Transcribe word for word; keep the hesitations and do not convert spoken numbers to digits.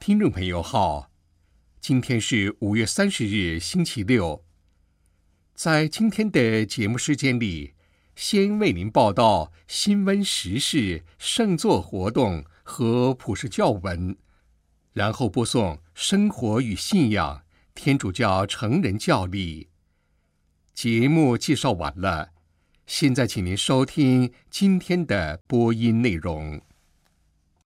听众朋友好，今天是五月三十日，星期六。在今天的节目时间里，先为您报道新闻时事、圣作活动和普世教文，然后播送生活与信仰天主教成人教理。节目介绍完了，现在请您收听今天的播音内容。